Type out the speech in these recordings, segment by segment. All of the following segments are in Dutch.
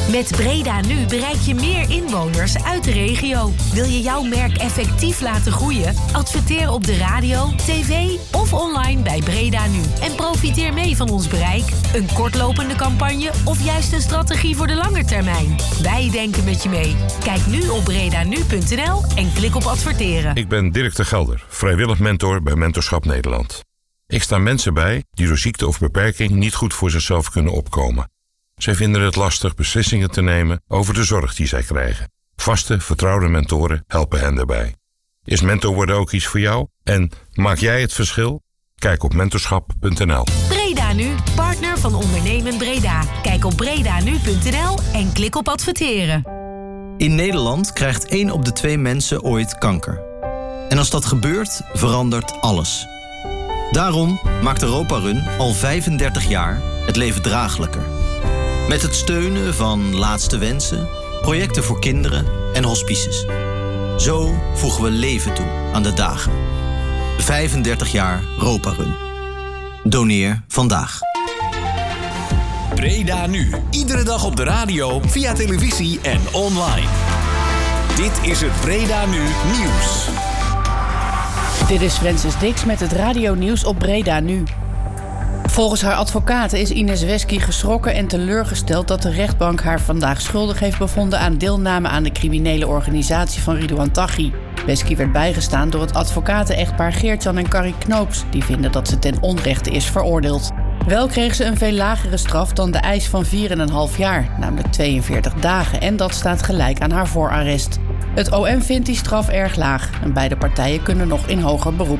Met Breda Nu bereik je meer inwoners uit de regio. Wil je jouw merk effectief laten groeien? Adverteer op de radio, tv of online bij Breda Nu. En profiteer mee van ons bereik. Een kortlopende campagne of juist een strategie voor de lange termijn. Wij denken met je mee. Kijk nu op bredanu.nl en klik op adverteren. Ik ben Dirk de Gelder, vrijwillig mentor bij Mentorschap Nederland. Ik sta mensen bij die door ziekte of beperking niet goed voor zichzelf kunnen opkomen. Zij vinden het lastig beslissingen te nemen over de zorg die zij krijgen. Vaste, vertrouwde mentoren helpen hen daarbij. Is mentor worden ook iets voor jou? En maak jij het verschil? Kijk op mentorschap.nl. Breda Nu, partner van Ondernemen Breda. Kijk op bredanu.nl en klik op adverteren. In Nederland krijgt 1 op de 2 mensen ooit kanker. En als dat gebeurt, verandert alles. Daarom maakt Europa Run al 35 jaar het leven draaglijker. Met het steunen van Laatste Wensen, projecten voor kinderen en hospices. Zo voegen we leven toe aan de dagen. 35 jaar Europa Run. Doneer vandaag. Breda Nu. Iedere dag op de radio, via televisie en online. Dit is het Breda Nu Nieuws. Dit is Francis Dix met het radionieuws op Breda Nu. Volgens haar advocaten is Ines Wesky geschrokken en teleurgesteld dat de rechtbank haar vandaag schuldig heeft bevonden aan deelname aan de criminele organisatie van Ridouan Taghi. Wesky werd bijgestaan door het advocaten-echtpaar Geert-Jan en Carrie Knoops, die vinden dat ze ten onrechte is veroordeeld. Wel kreeg ze een veel lagere straf dan de eis van 4,5 jaar, namelijk 42 dagen, en dat staat gelijk aan haar voorarrest. Het OM vindt die straf erg laag en beide partijen kunnen nog in hoger beroep.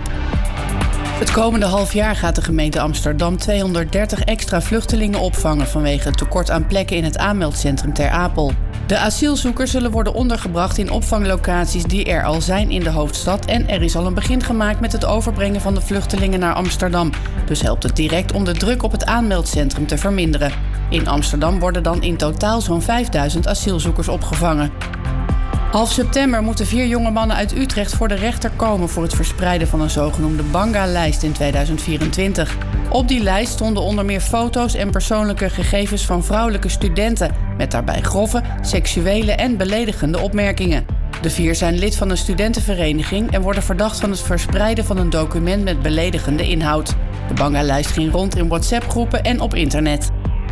Het komende half jaar gaat de gemeente Amsterdam 230 extra vluchtelingen opvangen vanwege het tekort aan plekken in het aanmeldcentrum Ter Apel. De asielzoekers zullen worden ondergebracht in opvanglocaties die er al zijn in de hoofdstad en er is al een begin gemaakt met het overbrengen van de vluchtelingen naar Amsterdam. Dus helpt het direct om de druk op het aanmeldcentrum te verminderen. In Amsterdam worden dan in totaal zo'n 5000 asielzoekers opgevangen. Half september moeten 4 jonge mannen uit Utrecht voor de rechter komen voor het verspreiden van een zogenoemde Banga-lijst in 2024. Op die lijst stonden onder meer foto's en persoonlijke gegevens van vrouwelijke studenten, met daarbij grove, seksuele en beledigende opmerkingen. De 4 zijn lid van een studentenvereniging en worden verdacht van het verspreiden van een document met beledigende inhoud. De Banga-lijst ging rond in WhatsApp-groepen en op internet.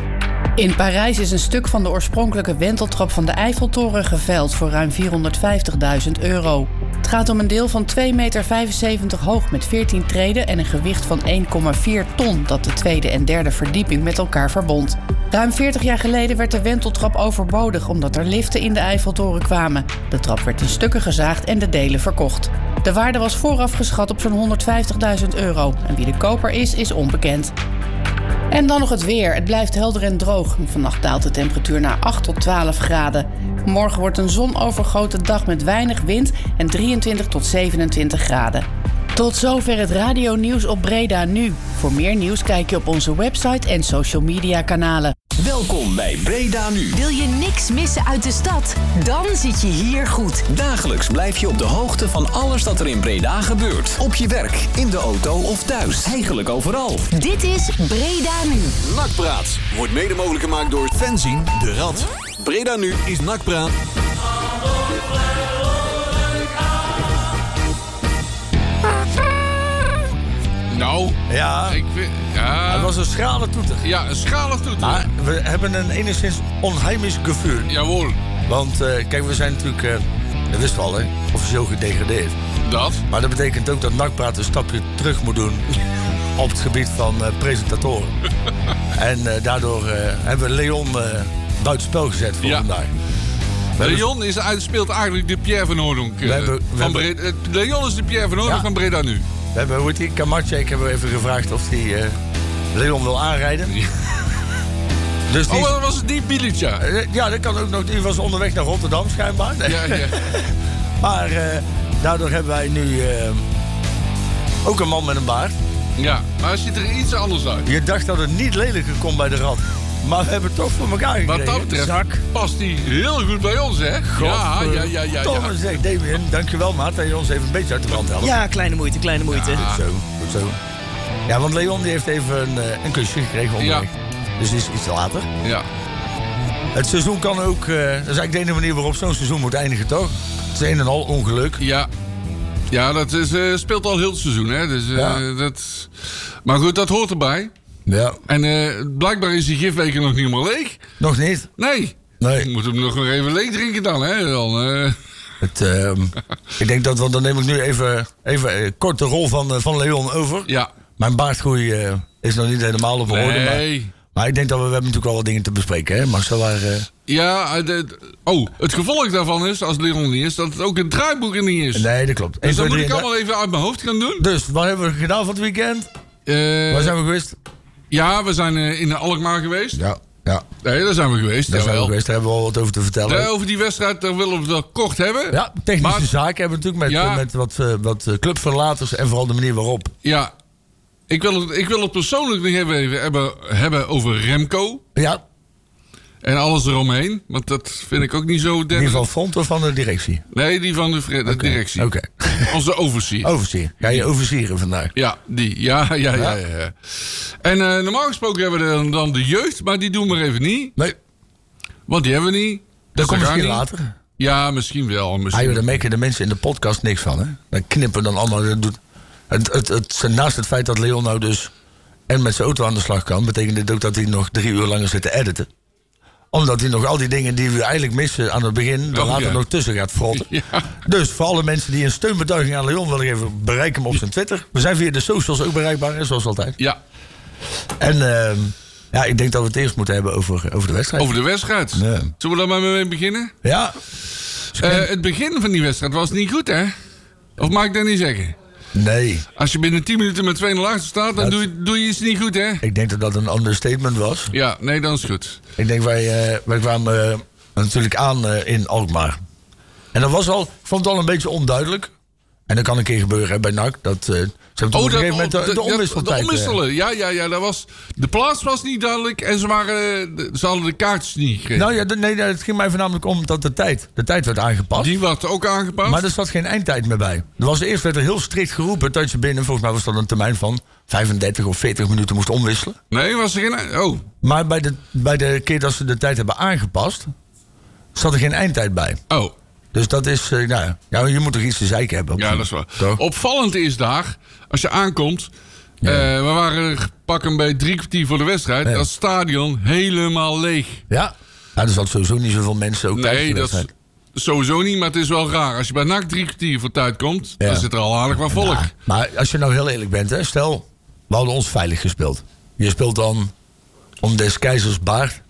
In Parijs is een stuk van de oorspronkelijke wenteltrap van de Eiffeltoren geveild voor ruim €450.000. Het gaat om een deel van 2,75 meter hoog met 14 treden en een gewicht van 1,4 ton dat de tweede en derde verdieping met elkaar verbond. Ruim 40 jaar geleden werd de wenteltrap overbodig omdat er liften in de Eiffeltoren kwamen. De trap werd in stukken gezaagd en de delen verkocht. De waarde was vooraf geschat op zo'n €150.000 en wie de koper is onbekend. En dan nog het weer. Het blijft helder en droog. Vannacht daalt de temperatuur naar 8 tot 12 graden. Morgen wordt een zonovergoten dag met weinig wind en 23 tot 27 graden. Tot zover het radionieuws op Breda Nu. Voor meer nieuws kijk je op onze website en social media kanalen. Welkom bij Breda Nu. Wil je niks missen uit de stad? Dan zit je hier goed. Dagelijks blijf je op de hoogte van alles dat er in Breda gebeurt. Op je werk, in de auto of thuis. Eigenlijk overal. Dit is Breda Nu. Nakpraat wordt mede mogelijk gemaakt door Fenzin de Rad. Breda Nu is Nakpraat. Nou, ja, het was een schrale toeter. Ja, een schrale toeter. Maar we hebben een enigszins onheimisch gevoel. Jawohl. Want kijk, we zijn natuurlijk, dat wisten we al, hè, officieel gedegradeerd. Dat? Maar dat betekent ook dat Nakpraat een stapje terug moet doen op het gebied van presentatoren. En daardoor hebben we Leon buitenspel gezet voor vandaag. Leon speelt eigenlijk de Pierre van Hooydonk. Leon is de Pierre van Hooydonk van Breda Nu. We hebben, hoe heet die, Kamatje, ik heb even gevraagd of hij Leon wil aanrijden. Ja. Dus die dat was het die Bilica. Ja, dat kan ook nog. Die was onderweg naar Rotterdam schijnbaar. Ja. Maar daardoor hebben wij nu ook een man met een baard. Ja, maar hij ziet er iets anders uit. Je dacht dat het niet lelijker kon bij de Rad. Maar we hebben het toch voor elkaar gekregen. Wat dat betreft past hij heel goed bij ons, hè? Ja. Thomas zegt, Damien, dankjewel maat dat je ons even een beetje uit de brand helpt. Ja, kleine moeite. Ja. Goed zo. Ja, want Leon die heeft even een kusje gekregen onderweg. Dus is iets later. Ja. Het seizoen kan ook... dat is eigenlijk de enige manier waarop zo'n seizoen moet eindigen, toch? Het is een en al ongeluk. Ja, dat is, speelt al heel het seizoen, hè. Dus, maar goed, dat hoort erbij. Ja. En blijkbaar is die gifbeker nog niet helemaal leeg. Nog niet? Nee. Je moet hem nog even leeg drinken dan, hè. Ik denk dat, want dan neem ik nu even kort de rol van Leon over. Ja. Mijn baardgroei is nog niet helemaal op orde. Nee. Maar ik denk dat we hebben natuurlijk wel wat dingen te bespreken, hè, Marcel? Ja, het gevolg daarvan is, als Leon niet is, dat het ook een draaiboek er niet is. Nee, dat klopt. Dus dat moet ik allemaal even uit mijn hoofd gaan doen. Dus, wat hebben we gedaan van het weekend? Waar zijn we geweest? Ja, we zijn in Alkmaar geweest. Ja. Nee, daar zijn we geweest. Daar hebben we wel wat over te vertellen. Over die wedstrijd, daar willen we het wel kort hebben. Ja, technische zaken hebben we natuurlijk met wat clubverlaters en vooral de manier waarop. Ja. Ik wil het persoonlijk nog even hebben over Remco. Ja. En alles eromheen. Want dat vind ik ook niet zo... Die van Front of van de directie? Nee, die van de directie. Oké. Onze overzier. Overzier. Ga je overzieren vandaag? Ja, die. Ja. En normaal gesproken hebben we dan de jeugd. Maar die doen we even niet. Nee. Want die hebben we niet. Dat komt misschien later. Ja, misschien wel. Daar merken de mensen in de podcast niks van. Hè? Dan knippen dan allemaal... Naast het feit dat Leon nou dus en met zijn auto aan de slag kan, betekent dit ook dat hij nog 3 uur langer zit te editen. Omdat hij nog al die dingen die we eigenlijk missen aan het begin, er later nog tussen gaat frotten. Ja. Dus voor alle mensen die een steunbetuiging aan Leon willen geven, bereik hem op zijn Twitter. We zijn via de socials ook bereikbaar, zoals altijd. Ja. En ik denk dat we het eerst moeten hebben over de wedstrijd. Over de wedstrijd? Ja. Zullen we daar maar mee beginnen? Ja. Het begin van die wedstrijd was niet goed, hè? Of mag ik dat niet zeggen? Nee. Als je binnen 10 minuten met 2-0 achter staat, dan doe je iets niet goed, hè? Ik denk dat dat een understatement was. Ja, nee, dan is het goed. Ik denk, wij kwamen natuurlijk aan in Alkmaar. En dat was ik vond het al een beetje onduidelijk. En dat kan een keer gebeuren bij NAC. Ze hebben op een gegeven moment de omwisseltijd. De omwisselen, ja. De plaats was niet duidelijk en ze hadden de kaartjes niet gekregen. Nou ja, het ging mij voornamelijk om dat de tijd werd aangepast. Die werd ook aangepast. Maar er zat geen eindtijd meer bij. Eerst werd er heel strikt geroepen dat je binnen, volgens mij was dat een termijn van 35 of 40 minuten moest omwisselen. Nee, was er geen... Oh. Maar bij de keer dat ze de tijd hebben aangepast, zat er geen eindtijd bij. Oh. Dus dat is, je moet toch iets te zeiken hebben. Ja, dat is waar. Toch? Opvallend is daar, als je aankomt... we waren pakken bij 3 kwartier voor de wedstrijd. Ja. Dat stadion helemaal leeg. Ja, er zat sowieso niet zoveel mensen ook tijdens de wedstrijd. Sowieso niet, maar het is wel raar. Als je bij NAC 3 kwartier voor tijd komt, dan zit er al aardig wat volk. Ja, maar als je nou heel eerlijk bent, hè, stel, we hadden ons veilig gespeeld. Je speelt dan om des keizers baard.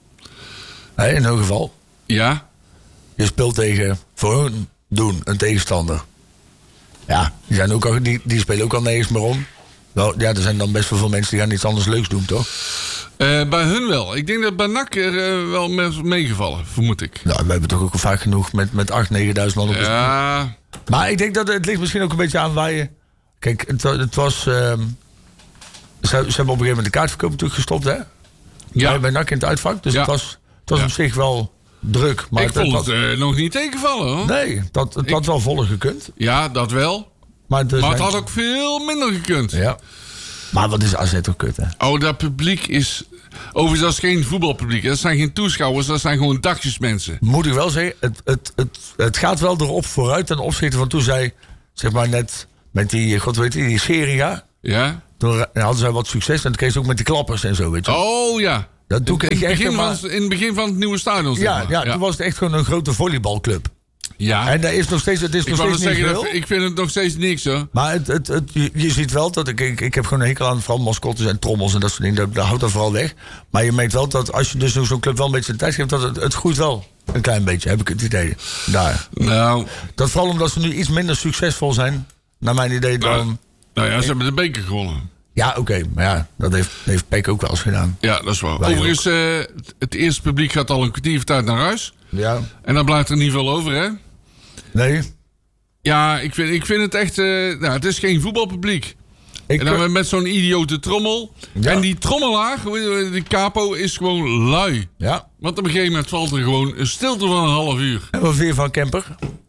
In ieder geval. Ja. Je speelt tegen, voor hun doen, een tegenstander. Ja, die spelen ook al nergens meer om. Nou, ja, er zijn dan best wel veel mensen die gaan iets anders leuks doen, toch? Bij hun wel. Ik denk dat bij NAC er wel meegevallen, vermoed ik. Nou, we hebben toch ook al vaak genoeg met 8.000, 9.000 man op de ja. Maar ik denk dat het ligt misschien ook een beetje aan waar je... Kijk, het was... ze hebben op een gegeven moment de kaartverkoop natuurlijk gestopt, hè? Ja. Bij NAC in het uitvak. Dus het was op zich wel... druk. Maar ik vond het nog niet tegenvallen, hoor. Nee, het had wel voller gekund. Ja, dat wel. Maar het had ook veel minder gekund. Ja. Maar wat is AZ ook kut, hè? Oh, dat publiek is... Overigens, dat is geen voetbalpubliek. Dat zijn geen toeschouwers, dat zijn gewoon dagjesmensen. Moet ik wel zeggen, het gaat wel erop vooruit ten opzichte van toen zij... zeg maar net met die, god weet je, die Scheringa. Ja. Toen hadden zij wat succes en toen kreeg ze ook met die klappers en zo, weet je. Oh, ja. Toen kreeg je echt in het begin van het nieuwe stadion. Ja, toen was het echt gewoon een grote volleybalclub. Ja. En daar is nog steeds, het is nog steeds niet veel. Ik vind het nog steeds niks, hoor. Maar je ziet wel dat ik heb gewoon een hekel aan vooral mascottes en trommels en dat soort dingen. Dat houdt er vooral weg. Maar je merkt wel dat als je dus zo'n club wel een beetje de tijd geeft, dat het groeit wel een klein beetje, heb ik het idee. Daar. Nou. Dat vooral omdat ze nu iets minder succesvol zijn, naar mijn idee, dan... Nou ja, ze hebben de beker gewonnen. Ja, oké. Maar ja, dat heeft Peck ook wel eens gedaan. Ja, dat is waar. Overigens, het eerste publiek gaat al een kwartier voor tijd naar huis. Ja. En dan blijft er niet veel over, hè? Nee. Ja, ik vind het echt... het is geen voetbalpubliek. En dan met zo'n idiote trommel. Ja. En die trommelaar, de capo, is gewoon lui. Ja. Want op een gegeven moment valt er gewoon een stilte van een half uur. En wat vind je van Kemper?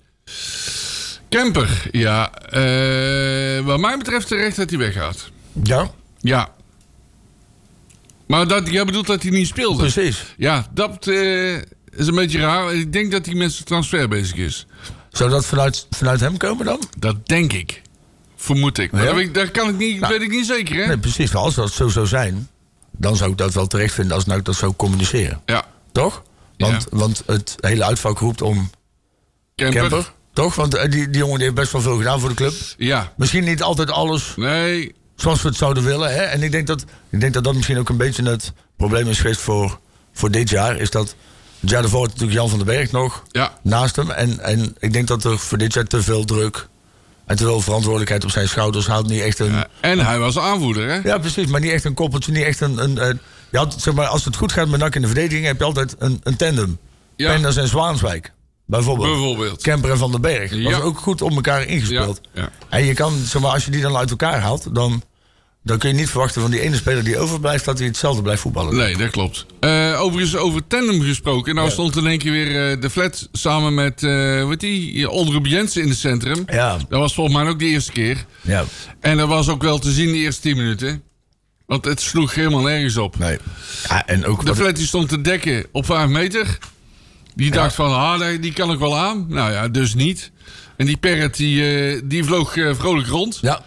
Kemper, ja. Wat mij betreft terecht dat hij weggaat. Ja? Ja. Maar jij bedoelt dat hij niet speelde? Precies. Ja, dat is een beetje raar. Ik denk dat hij met zijn transfer bezig is. Zou dat vanuit hem komen dan? Dat denk ik. Vermoed ik. Maar dat kan ik niet, weet ik niet zeker, hè? Nee, precies. Maar als dat zo zou zijn, dan zou ik dat wel terecht vinden als NAC dat zou communiceren. Ja. Toch? Want het hele uitvak roept om Kemper. Toch? Want die jongen die heeft best wel veel gedaan voor de club. Ja. Misschien niet altijd alles zoals we het zouden willen. Hè? En ik denk dat misschien ook een beetje het probleem is geweest voor dit jaar. Is dat het jaar daarvoor natuurlijk Jan van den Berg nog naast hem. En ik denk dat er voor dit jaar te veel druk en te veel verantwoordelijkheid op zijn schouders had. Niet echt een... en hij was aanvoerder, hè? Ja, precies. Maar niet echt een koppeltje. Niet echt je had, zeg maar, als het goed gaat met NAC in de verdediging, heb je altijd een tandem. Ja. Penders en Zwaanswijk. Bijvoorbeeld. Kemper en Van den Berg. Dat was ook goed op elkaar ingespeeld. Ja. En je kan, zeg maar, als je die dan uit elkaar haalt, dan kun je niet verwachten van die ene speler die overblijft dat hij hetzelfde blijft voetballen. Nee, dat klopt. Overigens over tandem gesproken. Nou stond in één keer weer de Flat samen met Ondrup Jensen in het centrum. Ja. Dat was volgens mij ook de eerste keer. Ja. En dat was ook wel te zien de eerste 10 minuten. Want het sloeg helemaal nergens op. Nee. Ja, en ook de Flat die stond te dekken op 5 meter. Die dacht van, die kan ik wel aan. Nou ja, dus niet. En die Perret die vloog vrolijk rond. Ja.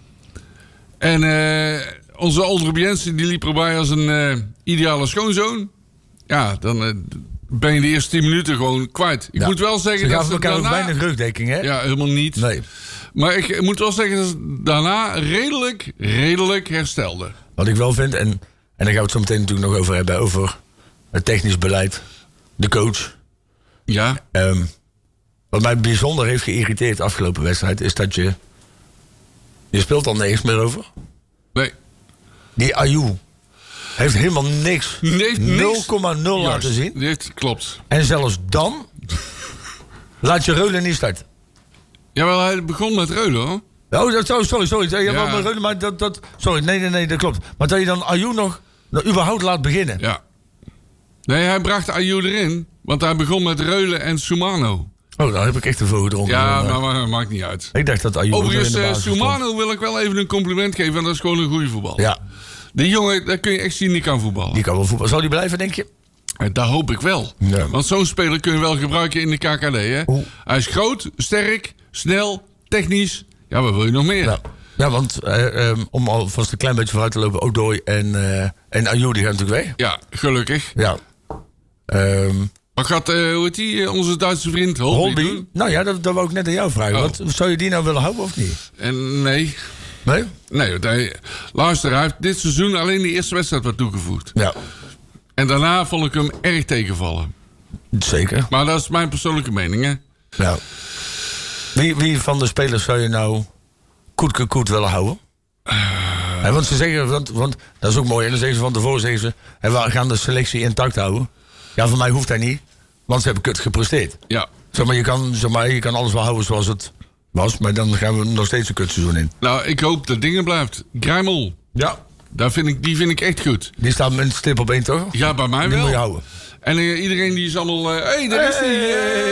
En onze Ondrup Jensen die liep erbij als een ideale schoonzoon. Ja, dan ben je de eerste 10 minuten gewoon kwijt. Ik moet wel zeggen dat ze elkaar ook weinig rugdekking, hè? Ja, helemaal niet. Nee. Maar ik moet wel zeggen dat ze daarna redelijk herstelden. Wat ik wel vind, en daar gaan we het zo meteen natuurlijk nog over hebben, over het technisch beleid, de coach. Ja. Wat mij bijzonder heeft geïrriteerd de afgelopen wedstrijd is dat je speelt al nergens meer over. Nee. Die Ayew heeft helemaal niks. 0,0 laten zien. Dit klopt. En zelfs dan laat je Reulen niet starten. Jawel, hij begon met Reulen, hoor. Oh, sorry. Ja. Met Reulen, maar sorry, nee, dat klopt. Maar dat je dan Ayew nog überhaupt laat beginnen. Ja. Nee, hij bracht Ayew erin, want hij begon met Reulen en Soumano. Oh, daar heb ik echt te veel gedronken. Ja, maar maakt niet uit. Ik dacht dat Ayew overigens, Soumano wil ik wel even een compliment geven, want dat is gewoon een goede voetballer. Ja. Die jongen, daar kun je echt zien, die kan voetballen. Die kan wel voetballen. Zal die blijven, denk je? Dat hoop ik wel. Ja. Want zo'n speler kun je wel gebruiken in de KKD. Hè? Hij is groot, sterk, snel, technisch. Ja, wat wil je nog meer? Ja, want om alvast een klein beetje vooruit te lopen, Odoi en Ayew die gaan natuurlijk weg. Ja, gelukkig. Ja. Maar gaat, hoe heet die, onze Duitse vriend Holby? Nou ja, dat wou ik net aan jou vragen. Wat, zou je die nou willen houden of niet? Nee. Nee? Nee, luister, hij heeft dit seizoen alleen de eerste wedstrijd wat toegevoegd. Ja. En daarna vond ik hem erg tegenvallen. Zeker. Maar dat is mijn persoonlijke mening, hè. Ja. Wie van de spelers zou je nou koet willen houden? Want ze zeggen, want dat is ook mooi. En dan zeggen ze van tevoren, we gaan de selectie intact houden. Ja, voor mij hoeft hij niet. Want ze hebben kut gepresteerd. Ja. Zeg maar, je kan alles wel houden zoals het was. Maar dan gaan we nog steeds een kutseizoen in. Nou, ik hoop dat dingen blijft. Grijmel. Ja. Die vind ik echt goed. Die staat met een stip op 1, toch? Ja, bij mij wel. Die moet je houden. En iedereen die is allemaal... Hé, daar is hij.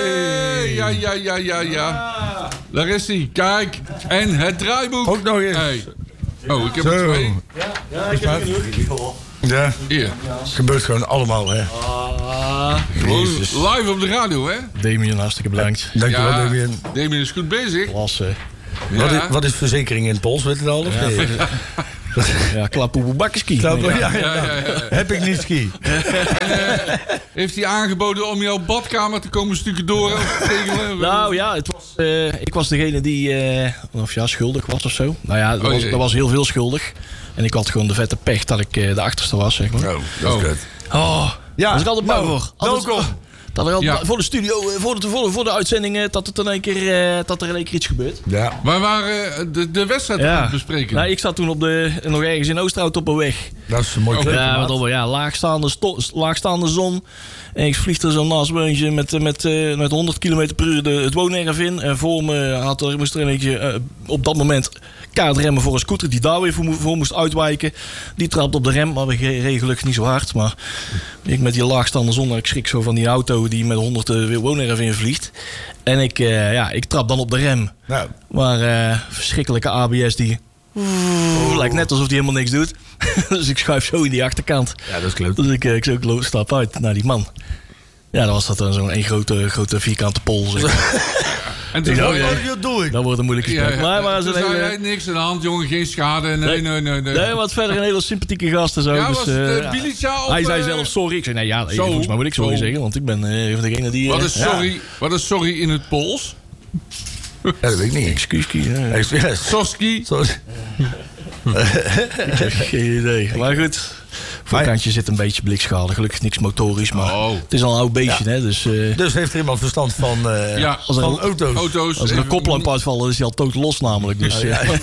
Ja. Daar is hij. Kijk. En het draaiboek. Ook nog eens. Hey. Oh, ik heb er 2. Ja, ik heb er nu. Ja. Hier. Het gebeurt gewoon allemaal, hè. Gewoon live op de radio, hè. Damien, hartstikke bedankt. Dankjewel, Damien. Damien is goed bezig. Klasse. Ja. Wat is verzekering in het Pols, weet je dat al? Of nee? Ja, klappoe bakkeski. Ja. Heb ik niet ski. Heeft hij aangeboden om jouw badkamer te komen stukken door? Nou ja, ik was degene die schuldig was of zo. Nou ja, dat was heel veel schuldig. En ik had gewoon de vette pech dat ik de achterste was, zeg maar. Oh, dat is kut. Oh, ja. Daar was ik altijd bang voor. Welkom. Dat er al voor de studio, voor de uitzending, dat er in één keer iets gebeurt. Ja. Waar waren de wedstrijd aan het bespreken? Nou, ik zat toen nog ergens in Oosterhout op een weg. Dat is een mooi club. Ja, laagstaande zon. En ik vlieg er zo'n nasbeuntje met 100 km per uur het woonerf in. En voor me moest er een eentje op dat moment kaartremmen voor een scooter die daar weer voor moest uitwijken. Die trapt op de rem, maar we reden gelukkig niet zo hard. Maar ik met die laagstaande zon, ik schrik zo van die auto die met 100 woonerf in vliegt. En ik trap dan op de rem. Nou. Maar verschrikkelijke ABS die Lijkt net alsof hij helemaal niks doet. Dus ik schuif zo in die achterkant. Ja, dat is kloot. Dus ik stap uit naar die man. Ja, dan was dat dan zo'n één grote vierkante pol. Zeg. En toen dat wordt een moeilijk gesprek. Ja. Maar toen zei hij niks aan de hand, jongen, geen schade. Nee, wat verder een hele sympathieke gast en zo. Ja, dus, was het Bilica hij zei zelf sorry. Ik zei, nee, ja, volgens mij moet ik sorry zeggen, want ik ben even degene die... Wat is sorry in het Pools? Ja, dat weet ik niet. Excuuski. Soski. Geen idee. Maar goed, voorkantje zit een beetje blikschade. Gelukkig niks motorisch, maar het is al een oud beestje. Hè, dus heeft er iemand verstand van, van auto's? Als er een koplamp uitvalt, dan is hij al totaal los namelijk. Dus,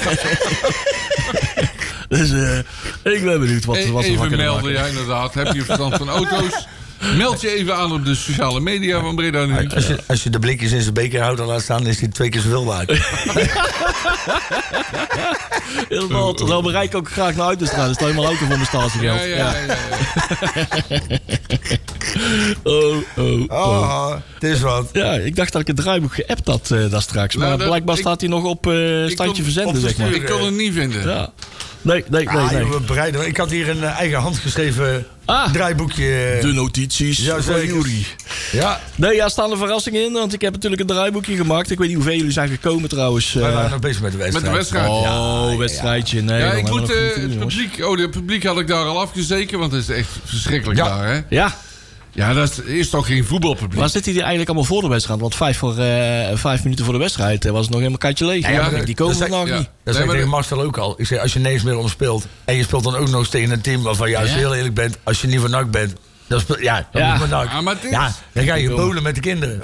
dus ik ben benieuwd wat er even melden, ja inderdaad. Heb je verstand van auto's? Meld je even aan op de sociale media van Breda Nu. Als je de blikjes in zijn bekerhouder laat staan, is hij 2 keer zoveel waard. Helemaal. Dan bereik ik ook graag naar Uiterstraat. Er staat helemaal auto voor mijn statiegeld. Ja. Het is wat. Ja, ik dacht dat ik het draaiboek geappt had daar straks. Maar blijkbaar staat hij nog op standje verzenden, zeg maar. Ik kon het niet vinden. Ja. Nee. Ik had hier een eigen handgeschreven draaiboekje. De notities van Juri. Ja. Nee, staan er verrassingen in. Want ik heb natuurlijk een draaiboekje gemaakt. Ik weet niet hoeveel jullie zijn gekomen trouwens. Wij waren nog bezig met de wedstrijd. Met de wedstrijd. Wedstrijdje. Nee, ja, ik moet het publiek had ik daar al afgezeken. Want het is echt verschrikkelijk daar, hè? Ja. Ja, dat is toch geen voetbalpubliek? Maar zit hij eigenlijk allemaal voor de wedstrijd? Want 5 minuten voor de wedstrijd was het nog helemaal katje leeg. Ja, die komen nog niet. Dat zei ik tegen Marcel ook al. Ik zei, als je niks meer om speelt... en je speelt dan ook nog eens tegen een team waarvan je heel eerlijk bent... als je niet van NAC bent... dan moet je NAC. Dan ga je bolen met de kinderen.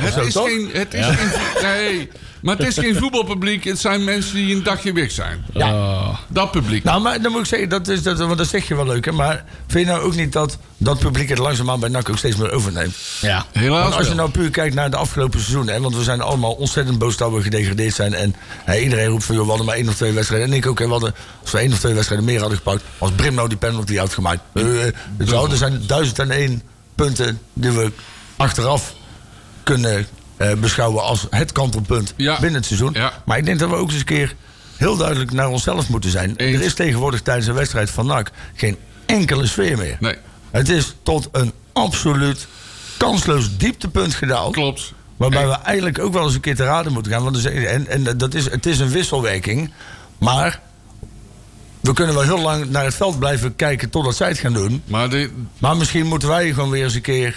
Maar het is geen voetbalpubliek. Het zijn mensen die een dagje weg zijn. Ja. Dat publiek. Nou, maar dan moet ik zeggen, want dat zeg je wel leuk. Hè? Maar vind je nou ook niet dat publiek het langzaamaan bij NAC ook steeds meer overneemt? Ja, helaas. Want als je nou puur kijkt naar de afgelopen seizoenen... want we zijn allemaal ontzettend boos dat we gedegradeerd zijn... en iedereen roept van, we hadden maar 1 of 2 wedstrijden. En ik ook, als we 1 of 2 wedstrijden meer hadden gepakt... als Brim nou die penalty had gemaakt. Er zijn 1001 punten die we achteraf kunnen... beschouwen als het kantelpunt binnen het seizoen. Ja. Maar ik denk dat we ook eens een keer heel duidelijk naar onszelf moeten zijn. Er is tegenwoordig tijdens een wedstrijd van NAC geen enkele sfeer meer. Nee. Het is tot een absoluut kansloos dieptepunt gedaald. Klopt. Waarbij we eigenlijk ook wel eens een keer te raden moeten gaan. Want het is een wisselwerking. Maar we kunnen wel heel lang naar het veld blijven kijken totdat zij het gaan doen. Maar misschien moeten wij gewoon weer eens een keer...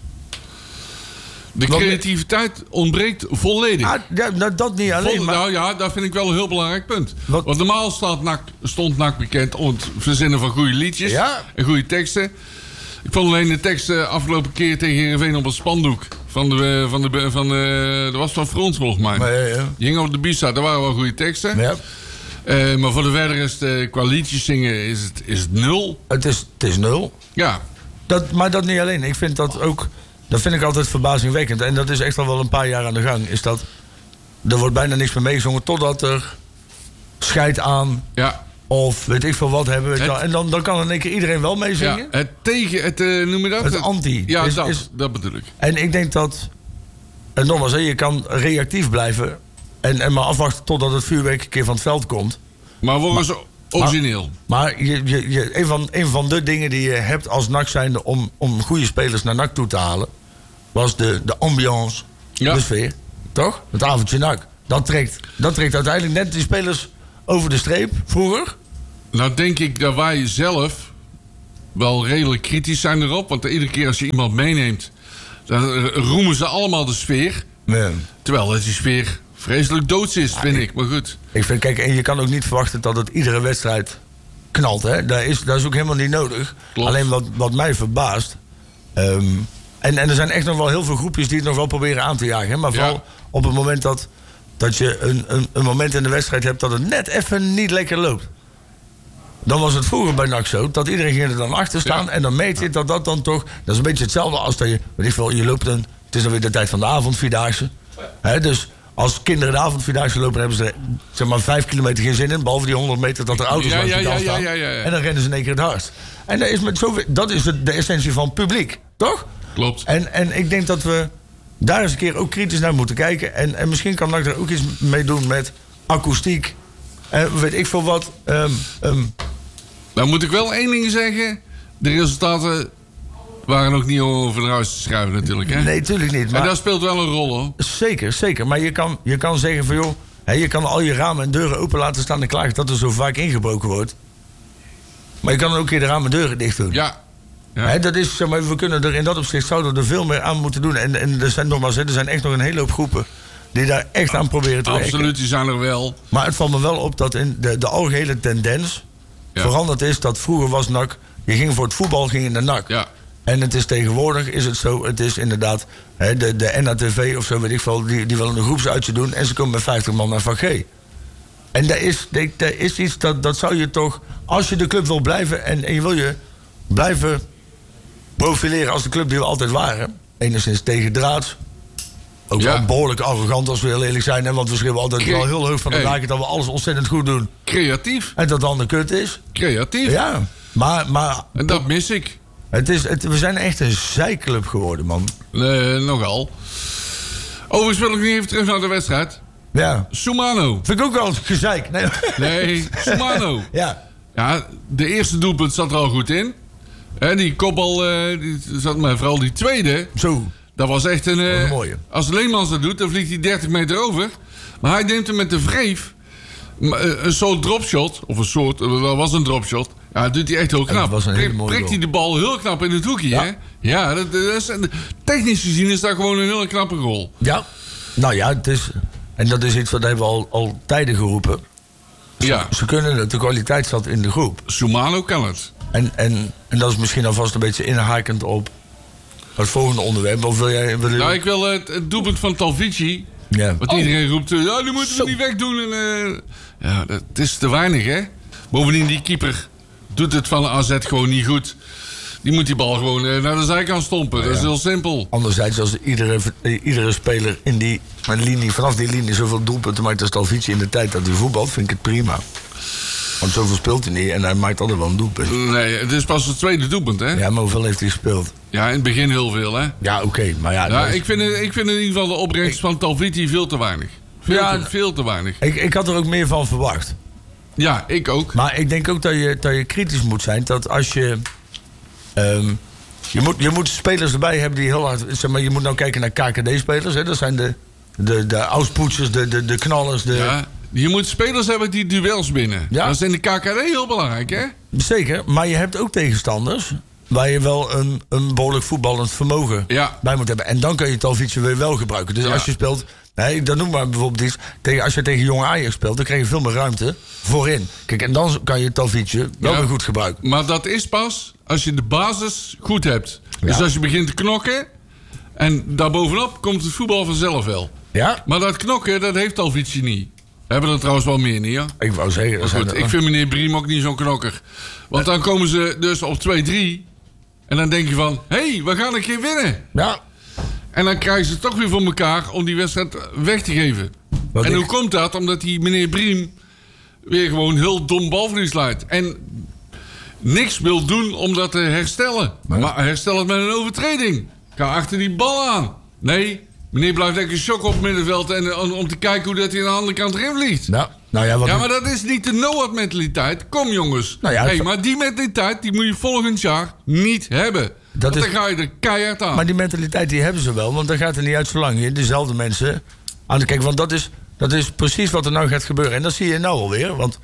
De creativiteit ontbreekt volledig. Dat niet alleen. Nou ja, dat vind ik wel een heel belangrijk punt. Want normaal stond NAC bekend om het verzinnen van goede liedjes en goede teksten. Ik vond alleen de teksten afgelopen keer tegen Heerenveen op het spandoek. Dat was van Frans volgens mij. Die hing op de Bisa, daar waren wel goede teksten. Ja. Maar voor de verder is qua liedjes zingen is het 0. Het is 0. Ja. Maar dat niet alleen. Ik vind dat ook... Dat vind ik altijd verbazingwekkend. En dat is echt al wel een paar jaar aan de gang. Is dat er wordt bijna niks meer meegezongen totdat er scheid aan... Ja. Of weet ik veel wat hebben. En dan kan in één keer iedereen wel meezingen. Ja, noem je dat? Het anti. Ja, dat bedoel ik. En ik denk dat... En nogmaals, je kan reactief blijven. En maar afwachten totdat het vuurwerk een keer van het veld komt. Maar worden ze origineel? Maar een van de dingen die je hebt als NAC zijnde om goede spelers naar NAC toe te halen... was de ambiance, de sfeer. Toch? Het avondje NAC. Dat trekt uiteindelijk net die spelers over de streep vroeger. Nou denk ik dat wij zelf wel redelijk kritisch zijn erop. Want iedere keer als je iemand meeneemt... dan roemen ze allemaal de sfeer. Nee. Terwijl die sfeer vreselijk doods is, vind ik. Maar goed. Ik vind, kijk, en je kan ook niet verwachten dat het iedere wedstrijd knalt. Hè? Dat is ook helemaal niet nodig. Klopt. Alleen wat mij verbaast... En er zijn echt nog wel heel veel groepjes die het nog wel proberen aan te jagen. Hè? Maar vooral op het moment dat je een moment in de wedstrijd hebt... dat het net even niet lekker loopt. Dan was het vroeger bij NAC zo dat iedereen ging er dan achter staan... en dan meet je dat dan toch... Dat is een beetje hetzelfde als dat je loopt het is dan weer de tijd van de avondvierdaagse. Hè? Dus als kinderen de avondvierdaagse lopen... hebben ze zeg maar 5 kilometer geen zin in... behalve die 100 meter dat er auto's langs de kant staan. En dan rennen ze in één keer het hardst. En dat is de essentie van publiek, toch? Klopt. En ik denk dat we daar eens een keer ook kritisch naar moeten kijken. En misschien kan NAC er ook iets mee doen met akoestiek. weet ik veel wat. Nou moet ik wel één ding zeggen. De resultaten waren ook niet over de huis te schrijven natuurlijk. Hè? Nee, natuurlijk niet. Maar dat speelt wel een rol hoor. Zeker. Maar je kan zeggen van joh... je kan al je ramen en deuren open laten staan en klagen dat er zo vaak ingebroken wordt. Maar je kan ook een keer de ramen en deuren dicht doen. Ja. Dat is, zeg maar, we kunnen er in dat opzicht zouden er veel meer aan moeten doen. En er zijn nogmaals, er zijn echt nog een hele hoop groepen die daar echt aan proberen te werken. Absoluut, die zijn er wel. Maar het valt me wel op dat in de algehele tendens veranderd is dat vroeger was NAC, je ging voor het voetbal, ging in de NAC. Ja. En het is tegenwoordig, is het zo, het is inderdaad de NATV of zo, weet ik veel, die willen een groepsuitje doen en ze komen met 50 man naar Vak G. En daar is iets, dat zou je toch, als je de club wil blijven en je wil je blijven profileren als de club die we altijd waren, enigszins tegendraads, ook wel behoorlijk arrogant als we heel eerlijk zijn, hè, want we schreeuwen altijd wel heel hoog van de daken dat we alles ontzettend goed doen. Creatief. En dat dan de kut is. Creatief. Ja, maar en dat mis ik. We zijn echt een zijclub geworden, man. Nogal. Overigens wil ik nu even terug naar de wedstrijd. Ja. Soumano. Vind ik ook wel gezeik. Nee, Soumano. Ja, de eerste doelpunt zat er al goed in. Die kopbal, maar vooral die tweede. Zo. Dat was echt een mooie. Als Leemans dat doet, dan vliegt hij 30 meter over. Maar hij neemt hem met de wreef. Een soort dropshot. Of een soort, dat was een dropshot. Ja, dat doet hij echt heel knap. Prikt hij de bal heel knap in het hoekje, hè? Ja, dat is, technisch gezien is dat gewoon een hele knappe goal. Ja, nou ja, het is... En dat is iets wat hebben we al tijden geroepen. Ze kunnen het, de kwaliteit zat in de groep. Soumano kan het. En dat is misschien alvast een beetje inhakend op het volgende onderwerp. Of wil jij... Nou, ik wil het doelpunt van Talvici. Ja. Wat iedereen roept, die moeten we niet wegdoen. En, dat is te weinig, hè? Bovendien, die keeper doet het van de AZ gewoon niet goed. Die moet die bal gewoon naar de zijkant stompen. Dat is heel simpel. Anderzijds, als iedere speler in die linie, vanaf die linie zoveel doelpunten maakt als Talvici in de tijd dat hij voetbalt, vind ik het prima. Want zoveel speelt hij niet en hij maakt altijd wel een doelpunt. Nee, het is pas het tweede doelpunt, hè? Ja, maar hoeveel heeft hij gespeeld? Ja, in het begin heel veel, hè? Ja, oké, maar ja... Ik vind in ieder geval de opbrengst van Talvici veel te weinig. Veel te weinig. Ik had er ook meer van verwacht. Ja, ik ook. Maar ik denk ook dat je kritisch moet zijn. Dat als je... Je moet spelers erbij hebben die heel hard... Zeg maar, je moet nou kijken naar KKD-spelers. Hè? Dat zijn de auspoetsers, de knallers. Ja, je moet spelers hebben die duels winnen. Ja. Dat is in de KKD heel belangrijk, hè? Zeker, maar je hebt ook tegenstanders... waar je wel een behoorlijk voetballend vermogen bij moet hebben. En dan kan je Talvici weer wel gebruiken. Dus als je speelt... Nee, dan noem maar bijvoorbeeld iets. Als je tegen Jong Ajax speelt, dan krijg je veel meer ruimte voorin. Kijk, en dan kan je Talvici wel weer goed gebruiken. Maar dat is pas als je de basis goed hebt. Dus als je begint te knokken... en daarbovenop komt het voetbal vanzelf wel. Ja? Maar dat knokken, dat heeft Talvici niet. We hebben er trouwens wel meer niet, hoor. Ik wou zeggen... Maar goed, ik vind meneer Briem ook niet zo'n knokker. Want dan komen ze dus op 2-3... en dan denk je van... hé, we gaan een keer winnen. Ja. En dan krijgen ze toch weer voor elkaar om die wedstrijd weg te geven. Hoe komt dat? Omdat die meneer Briem weer gewoon heel dom balverlies leidt. En niks wil doen om dat te herstellen. Nee. Maar herstel het met een overtreding. Ga achter die bal aan. Nee, meneer blijft lekker shock op het middenveld... en om te kijken hoe dat hij aan de andere kant erin vliegt. Maar dat is niet de Noah-mentaliteit. Kom jongens. Maar die mentaliteit die moet je volgend jaar niet hebben. Dan ga je er keihard aan. Maar die mentaliteit die hebben ze wel. Want dan gaat het niet uit zolang je dezelfde mensen aan te kijken. Want dat is precies wat er nou gaat gebeuren. En dat zie je nou alweer. Want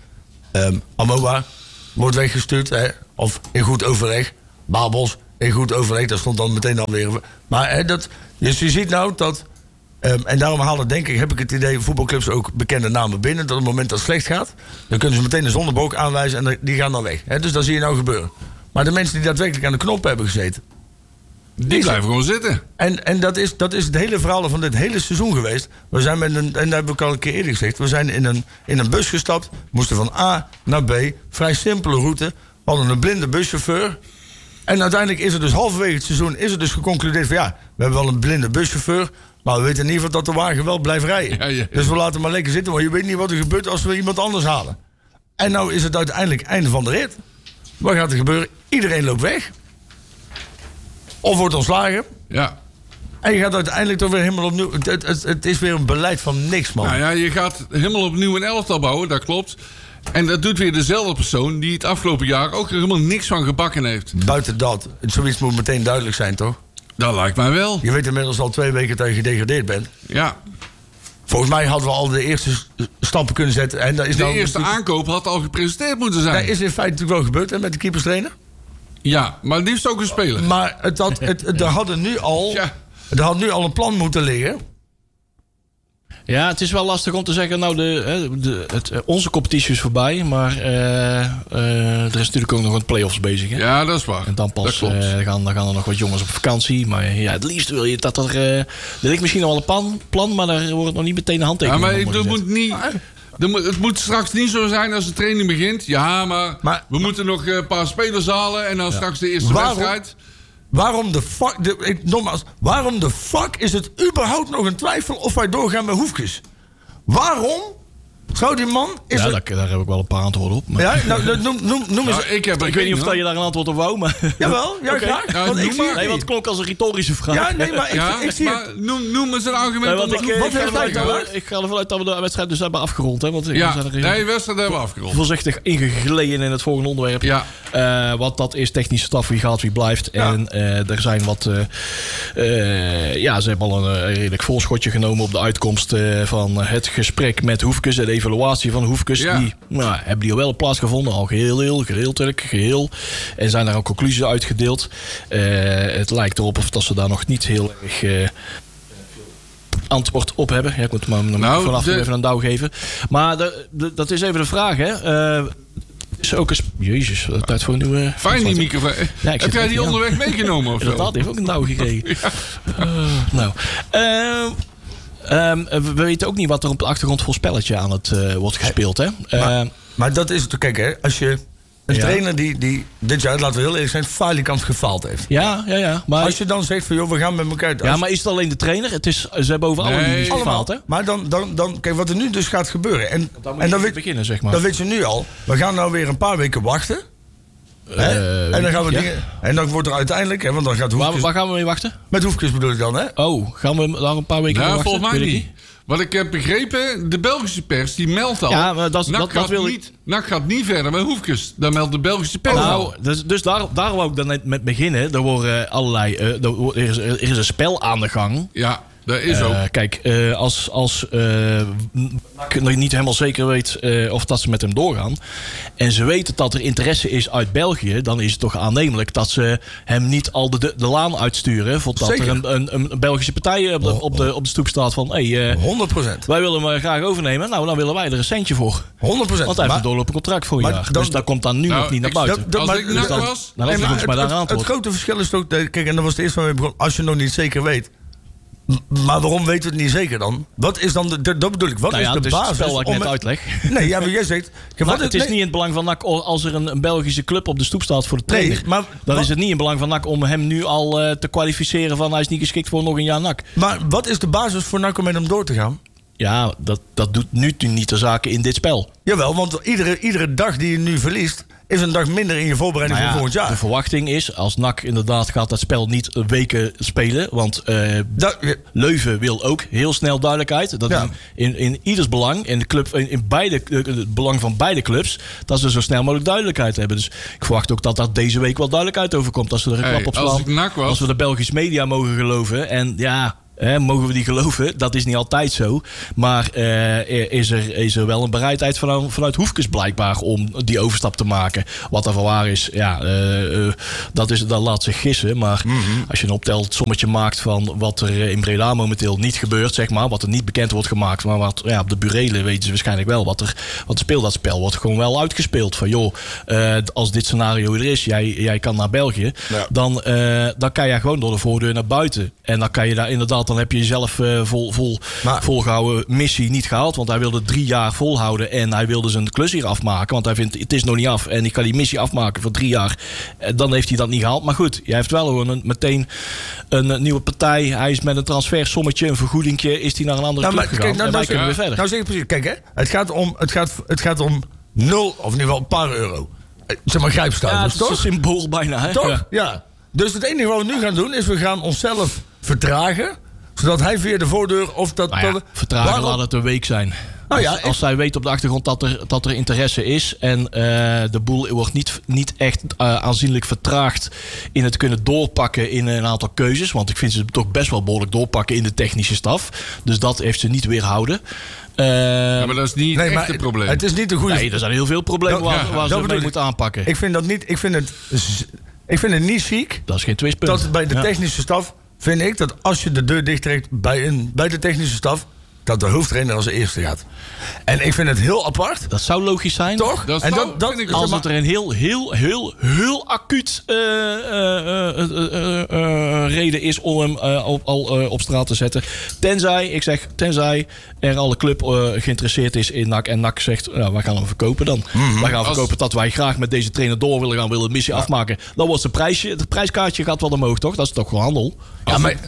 Amoa wordt weggestuurd. Of in goed overleg. Babels in goed overleg. Dat stond dan meteen alweer. Maar dus je ziet nou dat... en daarom heb ik het idee... voetbalclubs ook bekende namen binnen. Dat op het moment dat het slecht gaat... dan kunnen ze meteen een zondebok aanwijzen... en die gaan dan weg. Dus dat zie je nou gebeuren. Maar de mensen die daadwerkelijk aan de knop hebben gezeten... die blijven gewoon zitten. En dat is het hele verhaal van dit hele seizoen geweest. We zijn en dat heb ik al een keer eerder gezegd... we zijn in een bus gestapt... moesten van A naar B... vrij simpele route... we hadden een blinde buschauffeur... en uiteindelijk is er dus halverwege het seizoen... is er dus geconcludeerd van we hebben wel een blinde buschauffeur... maar we weten in ieder geval dat de wagen wel blijft rijden. Ja. Dus we laten maar lekker zitten... want je weet niet wat er gebeurt als we iemand anders halen. En nou is het uiteindelijk einde van de rit... Wat gaat er gebeuren? Iedereen loopt weg. Of wordt ontslagen. Ja. En je gaat uiteindelijk toch weer helemaal opnieuw... Het is weer een beleid van niks, man. Nou ja, je gaat helemaal opnieuw een elftal bouwen, dat klopt. En dat doet weer dezelfde persoon die het afgelopen jaar ook er helemaal niks van gebakken heeft. Buiten dat, zoiets moet meteen duidelijk zijn, toch? Dat lijkt mij wel. Je weet inmiddels al 2 weken dat je gedegradeerd bent. Ja. Volgens mij hadden we al de eerste stappen kunnen zetten. En dat is de eerste aankoop had al gepresenteerd moeten zijn. Dat is in feite natuurlijk wel gebeurd, hè, met de keeperstrainer. Ja, maar liefst ook een speler. Maar er had nu al een plan moeten liggen. Ja, het is wel lastig om te zeggen, nou, onze competitie is voorbij, maar er is natuurlijk ook nog een play-offs bezig. Hè? Ja, dat is waar. En dan pas gaan er nog wat jongens op vakantie. Maar ja, het liefst wil je dat er... er ligt misschien nog wel een plan, maar daar wordt nog niet meteen de handtekening. Ja, maar het moet niet... Het moet straks niet zo zijn als de training begint. Ja, maar we moeten nog een paar spelers halen en dan straks de eerste wedstrijd. Waarom de fuck is het überhaupt nog een twijfel of wij doorgaan met Hoefkes? Waarom zou die man... daar heb ik wel een paar antwoorden op. Maar... Ja, noem eens. Ik weet niet of je daar een antwoord op wou, maar... Jawel, graag. Ja, want het klonk als een retorische vraag. Ja, nee, maar ik zie maar noem eens een argument. Ik ga ervan uit dat we de wedstrijd dus hebben afgerond. Hè, want de wedstrijd hebben we afgerond. Voorzichtig ingegleden in het volgende onderwerp. Ja. Want dat is technische staf, wie gaat, wie blijft. Ja. En er zijn wat... ze hebben al een redelijk voorschotje genomen op de uitkomst van het gesprek met Hoefkes en de evaluatie van Hoefkes. Ja. Die hebben die al wel plaatsgevonden, al geheel. En zijn daar ook conclusies uitgedeeld. Het lijkt erop of dat ze daar nog niet heel erg... antwoord op hebben. Ja, ik moet maar vanaf even een douw geven. Maar dat is even de vraag, hè. Is ook eens... Jezus, tijd voor een nieuwe... Fijn die microfoon. Ja, heb jij die onderweg meegenomen of zo? Dat heeft ook een douw gekregen. We weten ook niet wat er op de achtergrond voor spelletje aan het wordt gespeeld, hè. Maar dat is... Kijk, hè, als je... Een trainer die dit jaar, laten we heel eerlijk zijn, falikant gefaald heeft. Ja. Maar als je dan zegt van, joh, we gaan met elkaar... Ja, maar is het alleen de trainer? Ze hebben over alle linies gefaald, hè? Maar dan kijk, wat er nu dus gaat gebeuren... En dan beginnen, zeg maar. Dan weet je nu al, we gaan nou weer een paar weken wachten... en dan gaan we dingen... En dan wordt er uiteindelijk... Hè, want dan gaat Hoefkes... Waar gaan we mee wachten? Met Hoefkes bedoel ik dan, hè? Oh, gaan we daar een paar weken mee wachten? Volgens mij niet. Wat ik heb begrepen, de Belgische pers die meldt al... Ja, maar NAC gaat niet verder met Hoefkes. Dat meldt de Belgische pers al. Dus daar wou ik dan net met beginnen. Er worden allerlei... Er is een spel aan de gang. Ja. Dat is ook. Kijk, als ik nog niet helemaal zeker weet of dat ze met hem doorgaan... en ze weten dat er interesse is uit België... dan is het toch aannemelijk dat ze hem niet al de laan uitsturen... voordat er een Belgische partij op de stoep staat van... 100%. Wij willen hem graag overnemen. Nou, dan willen wij er een centje voor. 100%. Want hij heeft een doorlopend contract voor een jaar. Dus dat komt dan nu nog niet naar buiten. Als ik NAC was... Dan heb je volgens mij daar een antwoord. Het grote verschil is toch... Kijk, en dat was het eerste waar we begonnen. Als je nog niet zeker weet... Maar waarom weten we het niet zeker dan? Wat is dan dat bedoel ik. Wat is de basis? Het spel wat ik net uitleg. Nee, ja, maar jij zegt... Het is niet in het belang van NAC als er een Belgische club op de stoep staat voor de trainer. Nee, maar dan is het niet in het belang van NAC om hem nu al te kwalificeren van hij is niet geschikt voor nog een jaar NAC. Maar wat is de basis voor NAC om met hem door te gaan? Ja, dat doet nu niet de zaken in dit spel. Jawel, want iedere dag die je nu verliest... is een dag minder in je voorbereiding voor volgend jaar. De verwachting is, als NAC inderdaad gaat dat spel niet weken spelen... want Leuven wil ook heel snel duidelijkheid. Dat is in ieders belang, in het belang van beide clubs... dat ze zo snel mogelijk duidelijkheid hebben. Dus ik verwacht ook dat daar deze week wel duidelijkheid over komt... als ze er een klap op slaan. Als we de Belgische media mogen geloven. En ja... mogen we die geloven? Dat is niet altijd zo. Maar is er wel een bereidheid vanuit Hoefkes blijkbaar om die overstap te maken. Wat er van waar is, dat laat zich gissen. Maar als je een optelt sommetje maakt van wat er in Breda momenteel niet gebeurt, zeg maar. Wat er niet bekend wordt gemaakt. Maar wat op de burelen weten ze waarschijnlijk wel. Wat speelt dat spel? Wordt gewoon wel uitgespeeld. Van joh, als dit scenario er is, jij kan naar België. Ja. Dan kan je gewoon door de voordeur naar buiten. En dan kan je daar inderdaad... Dan heb je jezelf volgehouden missie niet gehaald. Want hij wilde 3 jaar volhouden. En hij wilde zijn klus hier afmaken. Want hij vindt, het is nog niet af. En ik kan die missie afmaken voor 3 jaar. Dan heeft hij dat niet gehaald. Maar goed, jij heeft wel gewoon meteen een nieuwe partij. Hij is met een transfersommetje, een vergoedingje. Is hij naar een andere club gegaan. Kijk, en wij kunnen weer verder. Nou zeg ik precies. Kijk, hè, het gaat om 0, of in ieder geval een paar euro. Zeg maar grijpstuivers, toch? Dat is een symbool bijna. Hè? Toch? Ja. Dus het enige wat we nu gaan doen is we gaan onszelf vertragen. Zodat hij via de voordeur of dat... vertragen laat het een week zijn. Als zij weet op de achtergrond dat er interesse is en de boel wordt niet echt aanzienlijk vertraagd in het kunnen doorpakken in een aantal keuzes. Want ik vind ze toch best wel behoorlijk doorpakken in de technische staf. Dus dat heeft ze niet weerhouden. Maar dat is niet echt het probleem. Het is niet de goede... Nee, er zijn heel veel problemen waar ze mee moeten aanpakken. Ik vind dat niet... Ik vind het niet ziek. Dat is geen twistpunt. Dat bij de technische staf vind ik dat als je de deur dichttrekt bij de technische staf, dat de hoofdtrainer als eerste gaat. En ik vind het heel apart. Dat zou logisch zijn. Toch? Als het er een heel acuut reden is om hem op straat te zetten. Tenzij er al een club geïnteresseerd is in NAC. En NAC zegt, wij gaan hem verkopen dan. Wij gaan verkopen dat wij graag met deze trainer door willen de missie afmaken. Dan wordt het prijskaartje gaat wel omhoog, toch? Dat is toch gewoon handel? Ja, maar...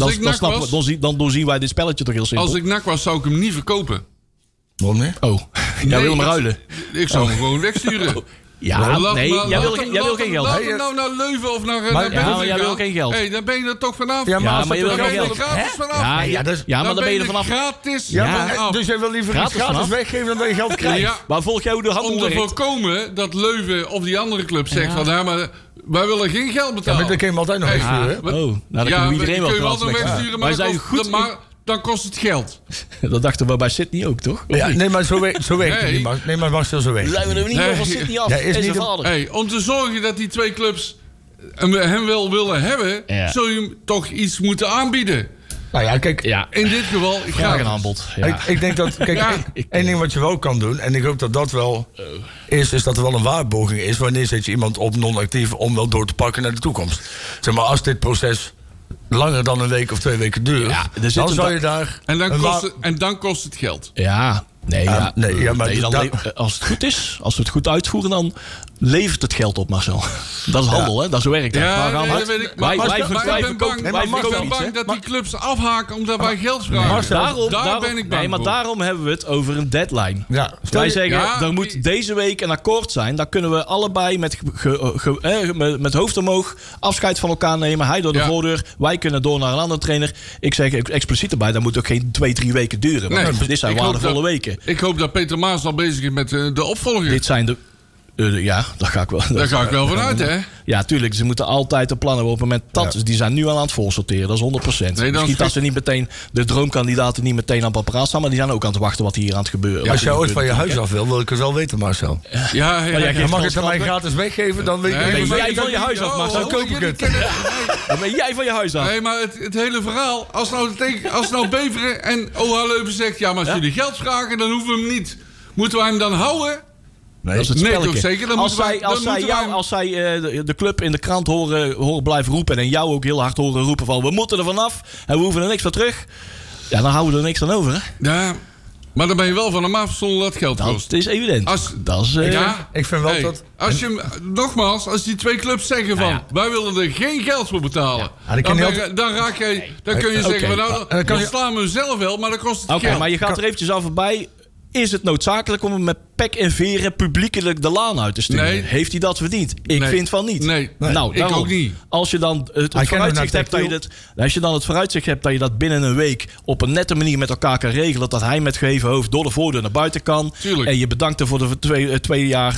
Dan doorzien wij dit spelletje toch heel simpel. Als ik NAC was, zou ik hem niet verkopen. Waarom niet? Jij wil hem ruilen. Ik zou hem gewoon wegsturen. Jij wil geen geld. Laat hem nou naar Leuven of naar... Maar jij wil geen geld. Daar ben je er toch vanaf. Ja, maar je wil geen geld. Gratis vanaf. Ja, maar dan ben je er vanaf. Gratis. Dus jij wil liever iets gratis weggeven dan dat je geld krijgt. Ja. Maar volg jij hoe de handel werkt? Om te voorkomen dat Leuven of die andere club zegt van... Ja, maar wij willen geen geld betalen. Ja, maar dan kun je hem altijd nog wegsturen. Dan kun je iedereen wel gratis wegsturen. Maar dan kost het geld. Dat dachten we bij Sydney ook, toch? Ja, nee, maar zo werkt het niet. Nee, maar Marcel, zo werkt het. Zijn we er niet meer van Sydney af? Om te zorgen dat die twee clubs hem wel willen hebben... zul je hem toch iets moeten aanbieden. Nou ja, kijk... In dit geval... Graag een aanbod. Ja. Ik denk dat... Kijk, één ding wat je wel kan doen... en ik hoop dat dat wel is dat er wel een waarborging is... wanneer zet je iemand op non-actief... om wel door te pakken naar de toekomst. Zeg maar, als dit proces... langer dan een week of 2 weken duurt... dan zou je daar... En dan kost het geld. Ja... Als het goed is, als we het goed uitvoeren, dan levert het geld op, Marcel. Dat is handel, hè? Dat zo werkt het. Dat weet ik. Maar ik ben bang dat die clubs afhaken omdat wij geld vragen. Daar ben ik bang voor. Maar daarom hebben we het over een deadline. Wij zeggen, er moet deze week een akkoord zijn. Dan kunnen we allebei met hoofd omhoog afscheid van elkaar nemen. Hij door de voordeur, wij kunnen door naar een andere trainer. Ik zeg expliciet erbij, dat moet ook geen 2-3 weken duren. Want dit zijn waardevolle weken. Ik hoop dat Peter Maas al bezig is met de opvolger. Dit zijn de... daar ga ik wel. Daar ga ik wel vanuit, hè? Ja, tuurlijk. Ze moeten altijd een plan hebben op het moment dat die zijn nu al aan het voorsorteren. Dat is 100%. Misschien dat ze niet meteen de droomkandidaten niet meteen aan paparazzi staan, maar die zijn ook aan het wachten wat hier aan het gebeuren. Als jij ooit van je huis af wil ik het wel weten, Marcel. Ja. Dan mag het aan mij gratis weggeven, dan weet ik. Ben jij van je huis af, Marcel? Dan koop ik het. Dan ben jij van je huis af. Nee, maar het hele verhaal. Als nou Beveren en OH Leuven zegt, ja, maar als jullie geld vragen, dan hoeven we hem niet. Moeten wij hem dan houden? Nee, dat is het spelletje. Toch zeker. Dan als zij de club in de krant horen blijven roepen... en jou ook heel hard horen roepen van... we moeten er vanaf en we hoeven er niks voor terug... ja, dan houden we er niks aan over, hè? Ja, maar dan ben je wel van hem af zonder dat geld kost. Dat is evident. Ik vind wel dat... Als die 2 clubs zeggen van... wij willen er geen geld voor betalen... dan kun je zeggen... dan slaan we hem zelf wel, maar dan kost het geld. Maar je gaat er eventjes al voorbij... Is het noodzakelijk om hem met pek en veren publiekelijk de laan uit te sturen? Nee. Heeft hij dat verdiend? Ik vind van niet. Nee, ik ook niet. Als je dan het vooruitzicht hebt dat je dat binnen een week op een nette manier met elkaar kan regelen, dat hij met geheven hoofd door de voordeur naar buiten kan. Tuurlijk. En je bedankt er voor de 2 jaar.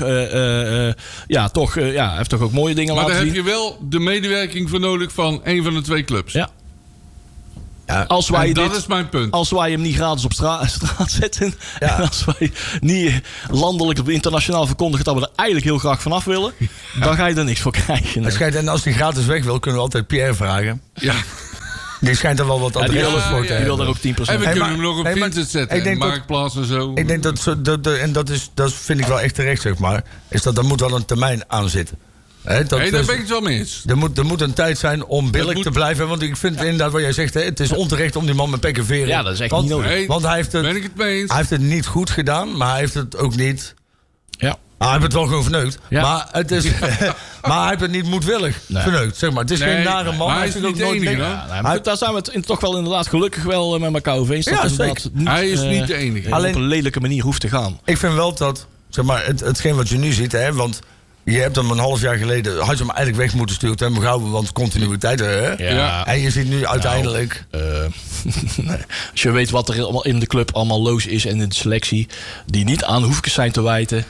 Hij heeft toch ook mooie dingen laten zien. Maar daar heb je wel de medewerking voor nodig van een van de 2 clubs. Ja. Ja, dat is mijn punt. Als wij hem niet gratis op straat zetten... en als wij niet landelijk of internationaal verkondigen... dat we er eigenlijk heel graag vanaf willen... dan ga je er niks voor krijgen. En als hij gratis weg wil, kunnen we altijd Pierre vragen. Ja. Die schijnt er wel wat adresses voor te hebben. Die wil er ook 10%. En we kunnen hem nog op Vinted zetten. Marktplaats en zo. Ik denk dat vind ik wel echt terecht, zeg maar... is dat er moet wel een termijn aan zitten. Daar ben ik het wel mee eens. Er moet een tijd zijn om billig te blijven. Want ik vind inderdaad wat jij zegt... het is onterecht om die man met pek en veren... Ja, dat is echt niet nodig. Want hij heeft het, ben ik het mee eens. Hij heeft het niet goed gedaan... maar hij heeft het ook niet... Ja. Hij heeft het wel gewoon verneukt. Ja. Maar, maar hij heeft het niet moedwillig verneukt. Zeg maar. Het is geen nare man. Hij is niet de enige. Daar zijn we het toch wel inderdaad gelukkig wel met elkaar over eens. Hij is niet de enige. Alleen op een lelijke manier hoeft te gaan. Ik vind wel dat... Zeg maar, hetgeen wat je nu ziet... want je hebt hem een half jaar geleden... had je hem eigenlijk weg moeten sturen. Toen hebben we gehouden, want continuïteit. Hè? Ja. En je ziet nu uiteindelijk... Als je weet wat er allemaal in de club allemaal los is... en in de selectie, die niet aan Hoefkes zijn te wijten...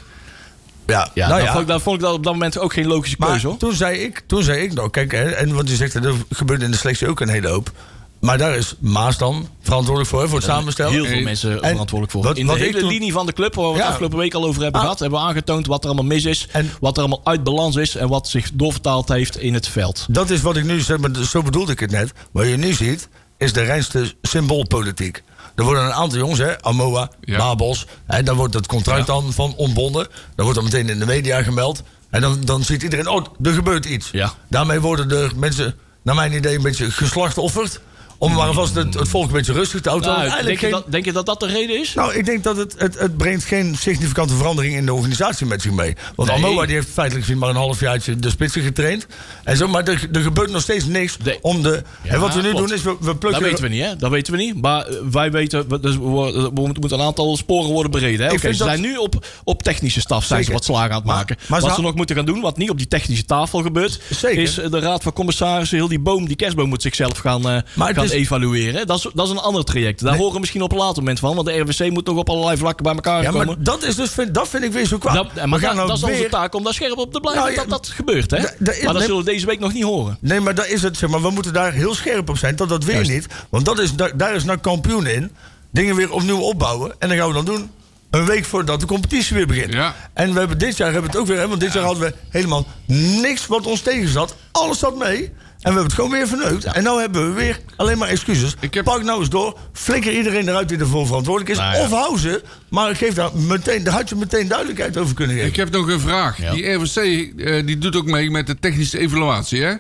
Dan vond ik dat op dat moment ook geen logische keuze, hoor. Toen zei ik, nou kijk, en wat je zegt, er gebeurt in de selectie ook een hele hoop. Maar daar is Maas dan verantwoordelijk voor het samenstellen. Heel veel mensen verantwoordelijk voor. In de hele linie van de club, waar we het afgelopen week al over hebben gehad... hebben we aangetoond wat er allemaal mis is, wat er allemaal uit balans is... en wat zich doorvertaald heeft in het veld. Dat is wat ik nu zeg, maar zo bedoelde ik het net. Wat je nu ziet, is de reinste symboolpolitiek. Er worden een aantal jongens, Amoa, Babos... daar wordt het contract dan van ontbonden. Dan wordt dat meteen in de media gemeld. En dan ziet iedereen, er gebeurt iets. Ja. Daarmee worden de mensen, naar mijn idee, een beetje geslachtofferd... om maar alvast het volk een beetje rustig te houden. Denk je dat dat de reden is? Nou, ik denk dat het brengt geen significante verandering in de organisatie met zich mee. Want Amoa die heeft feitelijk gezien maar een halfjaartje de spitsen getraind. En zo, maar er gebeurt nog steeds niks om de... en wat we nu doen is, we plukken... Dat weten we niet, hè? Dat weten we niet. Maar wij weten, we moeten een aantal sporen worden bereden. Hè? Ze zijn nu op technische staf zijn ze wat slagen aan het maken. Maar wat ze nog moeten gaan doen, wat niet op die technische tafel gebeurt... is de Raad van Commissarissen, heel die kerstboom moet zichzelf gaan evalueren. Dat is een ander traject. Daar horen we misschien op een later moment van. Want de RWC moet nog op allerlei vlakken bij elkaar komen. Maar dat vind ik weer zo kwaad. Dat is onze taak om daar scherp op te blijven dat gebeurt. Hè? Maar dat zullen we deze week nog niet horen. Nee, maar dat is het. Zeg maar, we moeten daar heel scherp op zijn. Dat weer niet. Want daar is nou kampioen in. Dingen weer opnieuw opbouwen. En dan gaan we dan doen een week voordat de competitie weer begint. Ja. En we hebben dit jaar het ook weer. Want dit jaar hadden we helemaal niks wat ons tegen zat. Alles zat mee. En we hebben het gewoon weer verneukt. Ja. En nu hebben we weer alleen maar excuses. Pak nou eens door. Flikker iedereen eruit die ervoor verantwoordelijk is. Of hou ze. Maar geef daar had je meteen duidelijkheid over kunnen geven. Ik heb nog een vraag. Ja. Die RWC die doet ook mee met de technische evaluatie, hè?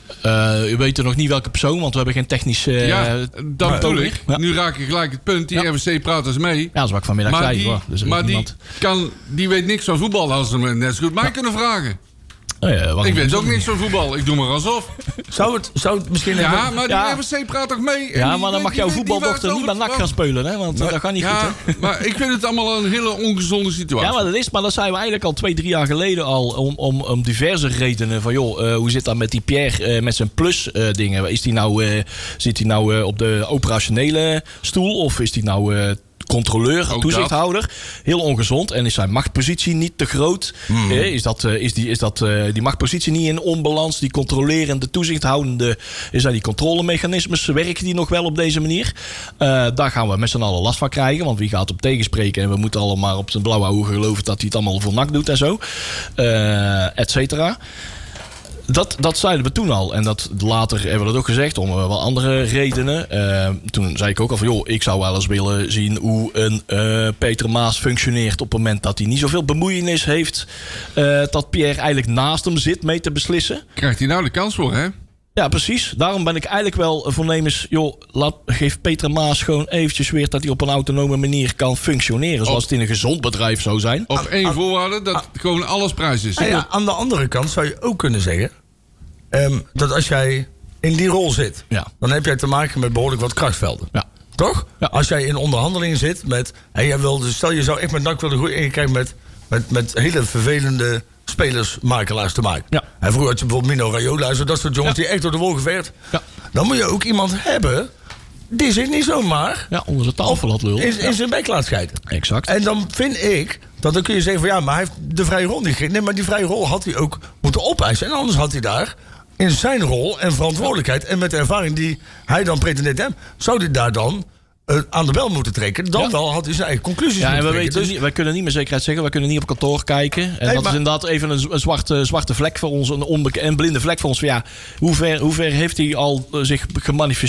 U weet er nog niet welke persoon, want we hebben geen technische... dat bedoel ik. Ja. Nu raak ik gelijk het punt. Die RWC praat dus mee. Ja, dat is wat ik vanmiddag zei. Maar die weet niks van voetbal als ze me net zo goed mij kunnen vragen. Ik weet ook niks van voetbal. Ik doe maar alsof. Zou het misschien... Ja, maar die RWC praat toch mee? Ja, maar dan mag jouw voetbaldochter niet bij NAC gaan spelen. Hè? Want dat gaat niet goed. Hè? Maar ik vind het allemaal een hele ongezonde situatie. Ja, maar dat zijn we eigenlijk al 2-3 jaar geleden al. Om diverse redenen. Van hoe zit dat met die Pierre met zijn plus dingen? Zit hij nou op de operationele stoel? Of is hij nou... controleur, toezichthouder. Heel ongezond. En is zijn machtpositie niet te groot? Is die machtpositie niet in onbalans? Die controlerende, toezichthoudende... die controlemechanismes, werken die nog wel op deze manier? Daar gaan we met z'n allen last van krijgen. Want wie gaat op tegenspreken? En we moeten allemaal op zijn blauwe ogen geloven... dat hij het allemaal voor NAC doet en zo. Et cetera. Dat zeiden we toen al. En dat later hebben we dat ook gezegd om wel andere redenen. Toen zei ik ook al van... ik zou wel eens willen zien hoe een Peter Maas functioneert... op het moment dat hij niet zoveel bemoeienis heeft... dat Pierre eigenlijk naast hem zit mee te beslissen. Krijgt hij nou de kans voor, hè? Ja, precies. Daarom ben ik eigenlijk wel voornemens... geef Peter Maas gewoon eventjes weer... dat hij op een autonome manier kan functioneren... zoals het in een gezond bedrijf zou zijn. Op één voorwaarde, dat gewoon alles prijs is. Aan de andere kant zou je ook kunnen zeggen... dat als jij in die rol zit... dan heb jij te maken met behoorlijk wat krachtvelden. Ja. Toch? Ja. Als jij in onderhandelingen zit met... stel je zou echt met NAC willen groeien... en je krijgt met hele vervelende... spelersmakelaars te maken. Ja. En vroeger had je bijvoorbeeld Mino Raiola... dat soort jongens die echt door de wol geverfd. Ja. Dan moet je ook iemand hebben... die zich niet zomaar... onder zijn tafel had lul. In zijn bek laat schijten. Exact. En dan vind ik... dan kun je zeggen van... maar hij heeft de vrije rol niet gekregen. Nee, maar die vrije rol had hij ook moeten opeisen. En anders had hij daar... in zijn rol en verantwoordelijkheid... en met de ervaring die hij dan pretendeert te hebben... zou hij daar dan... aan de bel moeten trekken, dan wel had hij zijn eigen conclusies moeten trekken. Dus wij kunnen niet met zekerheid zeggen, wij kunnen niet op kantoor kijken. En dat is inderdaad even een zwarte vlek voor ons, een blinde vlek voor ons. Van hoe ver heeft hij al zich gemanifesteerd?